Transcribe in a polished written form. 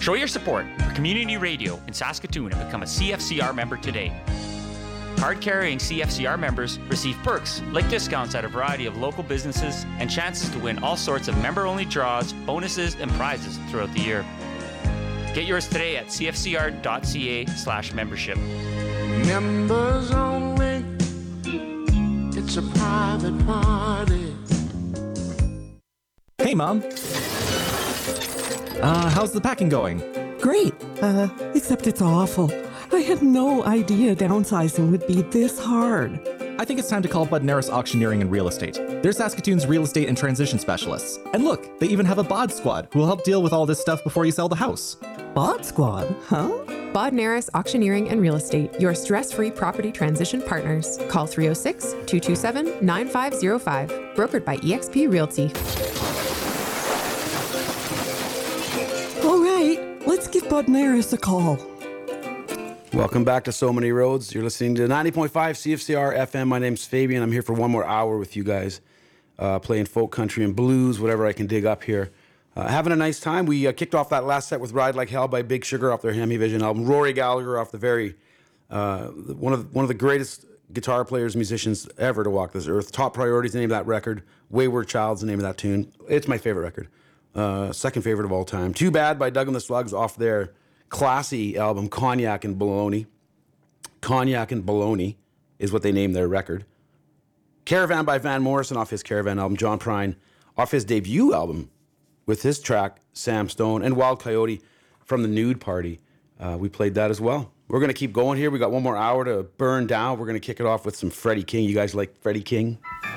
Show your support for community radio in Saskatoon and become a CFCR member today. Card-carrying CFCR members receive perks like discounts at a variety of local businesses and chances to win all sorts of member-only draws, bonuses, and prizes throughout the year. Get yours today at cfcr.ca/membership. Members only, it's a private party. Hey, Mom. How's the packing going? Great, except it's awful. I had no idea downsizing would be this hard. I think it's time to call Budnaris Auctioneering and Real Estate. They're Saskatoon's real estate and transition specialists. And look, they even have a bod squad who will help deal with all this stuff before you sell the house. Bod squad, huh? Bodnaris Auctioneering and Real Estate, your stress-free property transition partners. Call 306-227-9505. Brokered by eXp Realty. All right, let's give Bodnaris a call. Welcome back to So Many Roads. You're listening to 90.5 CFCR FM. My name's Fabian. I'm here for one more hour with you guys, playing folk, country, and blues, whatever I can dig up here. Having a nice time. We kicked off that last set with Ride Like Hell by Big Sugar off their Hemi Vision album. Rory Gallagher off the very, one of the greatest guitar players, musicians ever to walk this earth. Top Priority is the name of that record. Wayward Child's the name of that tune. It's my favorite record. Second favorite of all time. Too Bad by Doug and the Slugs off their classy album Cognac and Baloney. Cognac and Baloney is what they named their record. Caravan by Van Morrison off his Caravan album. John Prine off his debut album with his track Sam Stone, and Wild Coyote from the Nude Party. We played that as well. We're going to keep going here. We got one more hour to burn down. We're going to kick it off with some Freddie King. You guys like Freddie King?